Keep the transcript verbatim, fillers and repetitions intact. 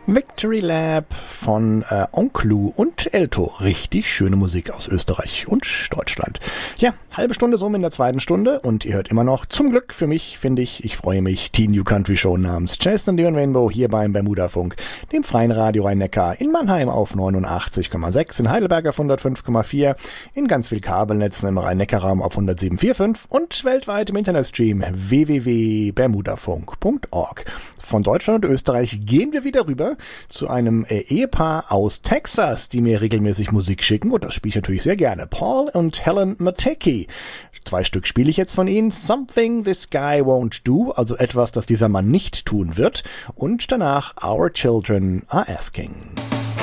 Victory Lab von äh, Onklu und Elto. Richtig schöne Musik aus Österreich und Deutschland. Ja, halbe Stunde so in der zweiten Stunde und ihr hört immer noch, zum Glück für mich, finde ich, ich freue mich, die New Country Show namens Chester and Rainbow hier beim Bermuda-Funk, dem freien Radio Rhein-Neckar, in Mannheim auf neunundachtzig Komma sechs, in Heidelberg auf hundertfünf Komma vier, in ganz viel Kabelnetzen im Rhein-Neckar-Raum auf hundertsieben Komma fünf und weltweit im Internetstream w w w punkt bermudafunk punkt org. Von Deutschland und Österreich gehen wir wieder rüber zu einem äh, Ehepaar aus Texas, die mir regelmäßig Musik schicken und das spiele ich natürlich sehr gerne. Paul und Helen Matecki. Zwei Stück spiele ich jetzt von ihnen. Something This Guy Won't Do, also etwas, das dieser Mann nicht tun wird. Und danach Our Children Are Asking.